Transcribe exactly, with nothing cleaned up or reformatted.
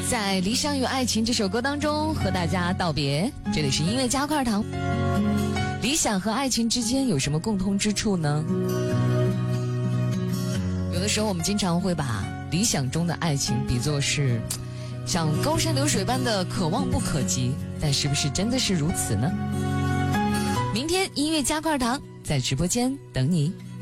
在《理想与爱情》这首歌当中和大家道别。这里是音乐加块糖。理想和爱情之间有什么共通之处呢？有的时候我们经常会把理想中的爱情比作是像高山流水般的可望不可及，但是不是真的是如此呢？明天音乐加块糖在直播间等你。